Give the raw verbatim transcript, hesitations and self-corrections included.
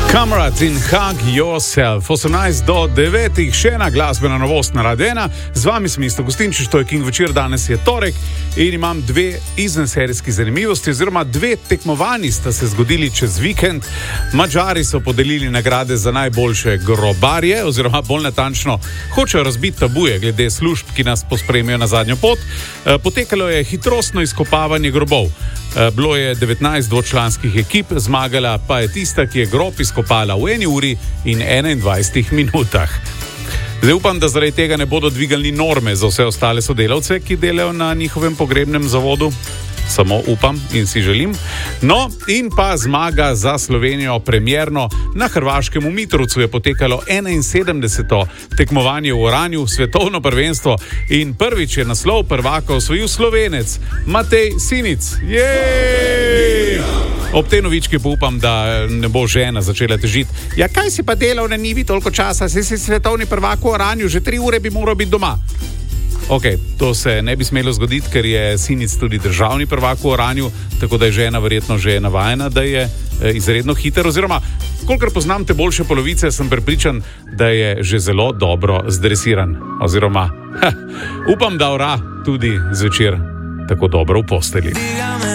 Comrades in Hug Yourself. osemnajst do devetih, še ena glasbena novost na Radio ena. Z vami sem Isto Gustinčič, to je King večer, danes je torek in imam dve izvenserijski zanimivosti, oziroma dve tekmovanji sta se zgodili čez vikend. Madžari so podelili nagrade za najboljše grobarje, oziroma bolj natančno hočejo razbiti tabuje glede služb, ki nas pospremijo na zadnjo pot. Potekalo je hitrostno izkopavanje grobov. Bilo je devetnajst dvočlanskih ekip, zmagala pa je tista, ki je grob izkopala v eni uri in enaindvajsetih minutah. Zdaj upam, da zaradi tega ne bodo dvigali norme za vse ostale sodelavce, ki delajo na njihovem pogrebnem zavodu. Samo upam in si želim. No, in pa zmaga za Slovenijo premierno. Na hrvaškem v Mitrovcu je potekalo enainsedemdeseto tekmovanje v oranju, svetovno prvenstvo, in prvič je naslov prvaka osvojil Slovenec Matej Sinic. Jej! Ob tej novički pa upam, da ne bo žena začela težiti. Ja, kaj si pa delal na njivi toliko časa? Si si svetovni prvak v oranju, že tri ure bi moral biti doma. Ok, to se ne bi smelo zgoditi, ker je Sinic tudi državni prvak v oranju, tako da je žena verjetno že navajena, da je izredno hiter, oziroma, kolikor poznam te boljše polovice, sem prepričan, da je že zelo dobro zdresiran, oziroma, ha, upam, da ora tudi zvečer tako dobro v posteli.